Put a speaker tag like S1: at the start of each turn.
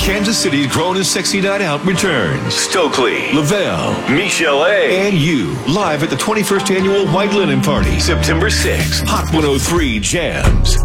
S1: Kansas City's Grown and Sexy Night Out returns.
S2: Stokely,
S1: Lavelle,
S2: Michelle A.,
S1: and you, live at the 21st Annual White Linen Party, September 6th. Hot 103 Jams.